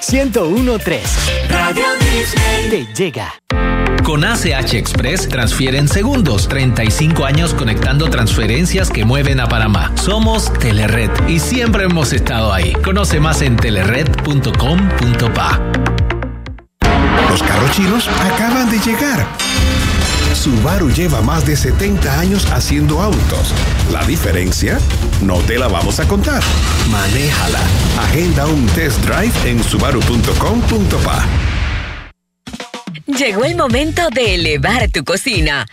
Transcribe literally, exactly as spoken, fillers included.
ciento uno punto tres. Radio Disney te llega. Con A C H Express transfiere en segundos. treinta y cinco años conectando transferencias que mueven a Panamá. Somos Telered y siempre hemos estado ahí. Conoce más en telered punto com punto pa. Los carros chinos acaban de llegar. Subaru lleva más de setenta años haciendo autos. ¿La diferencia? No te la vamos a contar. Manéjala. Agenda un test drive en subaru punto com punto pa. Llegó el momento de elevar tu cocina.